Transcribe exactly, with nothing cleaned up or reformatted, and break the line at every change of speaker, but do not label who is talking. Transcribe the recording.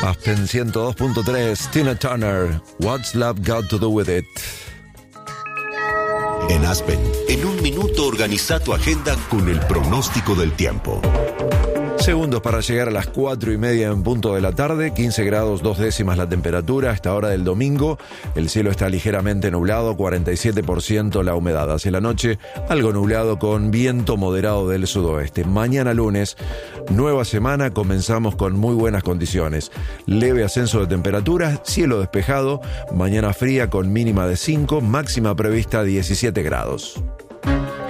Aspen ciento dos punto tres, Tina Turner, What's Love Got to Do With It.
En Aspen, en un minuto organiza tu agenda con el pronóstico del tiempo.
Segundos para llegar a las cuatro y media en punto de la tarde, quince grados dos décimas la temperatura a esta hora del domingo. El cielo está ligeramente nublado, cuarenta y siete por ciento la humedad. Hacia la noche, algo nublado con viento moderado del sudoeste. Mañana lunes, nueva semana, comenzamos con muy buenas condiciones. Leve ascenso de temperaturas, cielo despejado, mañana fría con mínima de cinco, máxima prevista diecisiete grados.